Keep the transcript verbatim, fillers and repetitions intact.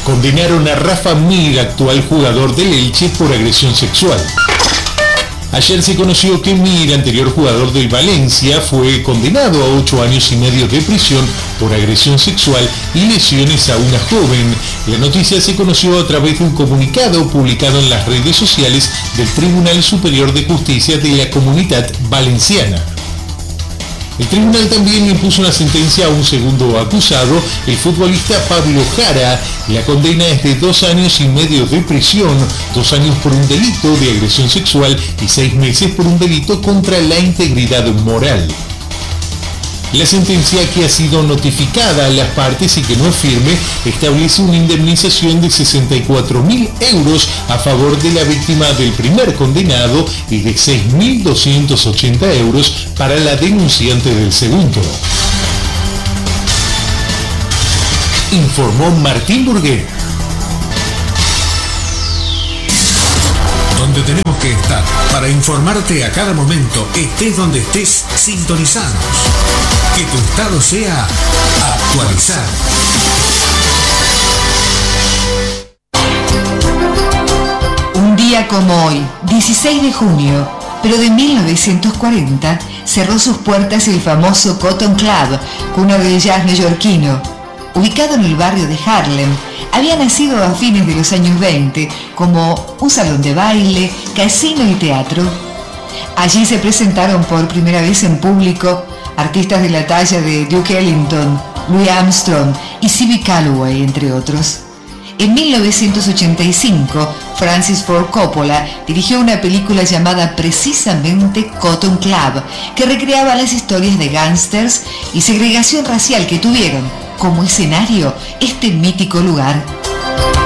Condenaron a Rafa Mir, actual jugador del Elche, por agresión sexual. Ayer se conoció que Mir, anterior jugador del Valencia, fue condenado a ocho años y medio de prisión por agresión sexual y lesiones a una joven. La noticia se conoció a través de un comunicado publicado en las redes sociales del Tribunal Superior de Justicia de la Comunidad Valenciana. El tribunal también impuso una sentencia a un segundo acusado, el futbolista Pablo Jara. La condena es de dos años y medio de prisión, dos años por un delito de agresión sexual y seis meses por un delito contra la integridad moral. La sentencia, que ha sido notificada a las partes y que no es firme, establece una indemnización de sesenta y cuatro mil euros a favor de la víctima del primer condenado y de seis mil doscientos ochenta euros para la denunciante del segundo. Informó Martín Burgué. Donde tenemos que estar para informarte a cada momento, estés donde estés, sintonizados. Que tu estado sea actualizado. Un día como hoy, dieciséis de junio, pero de mil novecientos cuarenta, cerró sus puertas el famoso Cotton Club, cuna del jazz neoyorquino. Ubicado en el barrio de Harlem, había nacido a fines de los años veinte como un salón de baile, casino y teatro. Allí se presentaron por primera vez en público artistas de la talla de Duke Ellington, Louis Armstrong y Cibby Calloway, entre otros. En mil novecientos ochenta y cinco, Francis Ford Coppola dirigió una película llamada precisamente Cotton Club, que recreaba las historias de gángsters y segregación racial que tuvieron como escenario este mítico lugar.